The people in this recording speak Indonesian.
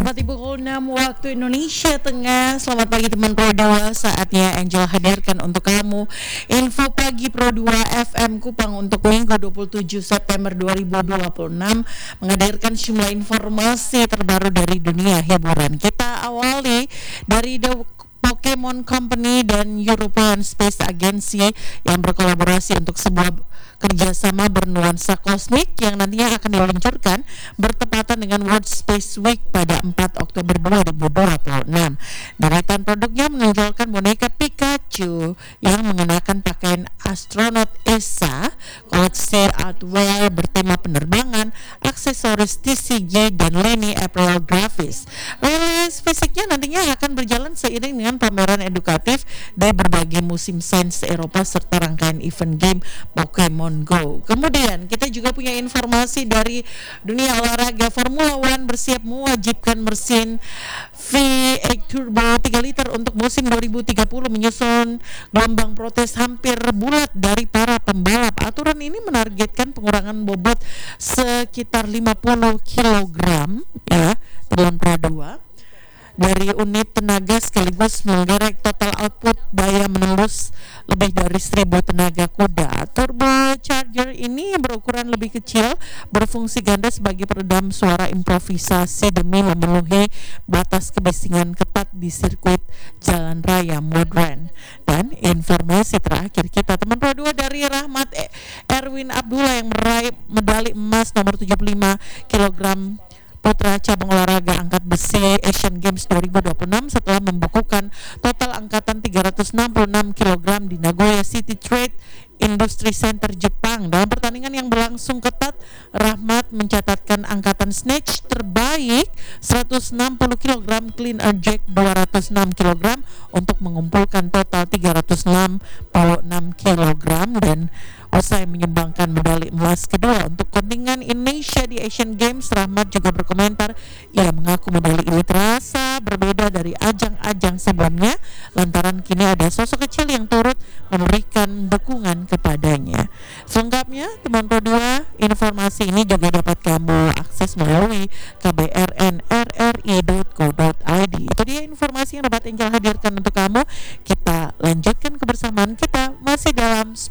Tepat di pukul 6 waktu Indonesia Tengah. Selamat pagi teman Pro 2. Saatnya Angel hadirkan untuk kamu info pagi Pro 2 FM Kupang untuk Minggu 27 September 2026, menghadirkan sejumlah informasi terbaru dari dunia hiburan. Kita awali dari Pokemon Company dan European Space Agency yang berkolaborasi untuk sebuah kerjasama bernuansa kosmik yang nantinya akan diluncurkan bertepatan dengan World Space Week pada 4 Oktober 2026. Deretan produknya menonjolkan boneka Pikachu yang mengenakan pakaian astronot ESA, koleksi artware bertema penerbangan, aksesoris TCG, dan lini apparel grafis. Rilis fisiknya nantinya akan berjalan seiring dengan pameran edukatif dari berbagai musim sains Eropa serta rangkaian event game Pokemon Go. Kemudian kita juga punya informasi dari dunia olahraga. Formula One bersiap mewajibkan mesin V8 Turbo 3 liter untuk musim 2030 menyusul gelombang protes hampir bulat dari para pembalap. Aturan ini menargetkan pengurangan bobot sekitar 50 kg ya, teman Pro 2 dari unit tenaga sekaligus menggerek total output daya menembus lebih dari 1000 tenaga kuda. Turbo charger ini berukuran lebih kecil, berfungsi ganda sebagai peredam suara improvisasi demi memenuhi batas kebisingan ketat di sirkuit jalan raya modern. Dan informasi terakhir kita teman Pro 2 dari Rahmat Erwin Abdullah yang meraih medali emas nomor 75 kg putra cabang olahraga angkat besi Asian Games 2026 setelah membukukan total angkatan 366 kg di Nagoya City Trade Industry Center Jepang. Dalam pertandingan yang berlangsung ketat, Rahmat mencatatkan angkatan snatch terbaik 160 kg, clean and jerk 206 kg untuk mengumpulkan total 366 kg dan usai menyumbangkan medali emas kedua untuk kontingen Indonesia di Asian Games. Rahmat juga berkomentar, ia mengaku medali ini terasa berbeda dari ajang-ajang sebelumnya lantaran kini ada sosok kecil yang turut memberikan dukungan kepadanya. Selengkapnya teman Pro 2, informasi ini juga dapat kamu akses melalui kbrnrri.co.id. Itu dia informasi yang dapat Angel hadirkan untuk kamu. Kita lanjutkan kebersamaan kita masih dalam